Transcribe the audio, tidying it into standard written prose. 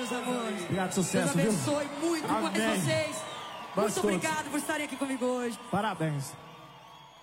meus amores. Obrigado, sucesso, Deus abençoe viu? muito mais Amém. vocês. Nós Muito todos. obrigado por estarem aqui comigo hoje. Parabéns.